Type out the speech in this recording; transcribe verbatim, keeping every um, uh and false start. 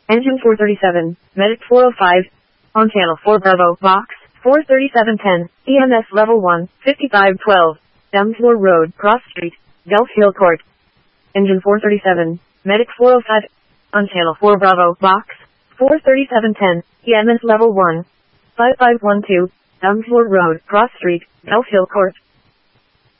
Engine four thirty-seven, Medic four oh five, on channel four Bravo, box, four thirty-seven ten, E M S level one, fifty-five twelve, Elmsmoor Road, Cross Street, Gulf Hill Court. Engine four thirty-seven, Medic four oh five, on channel four Bravo, box, four thirty-seven ten, E M S level one, five five one two, Elmsmoor Road, Cross Street, Gulf Hill Court.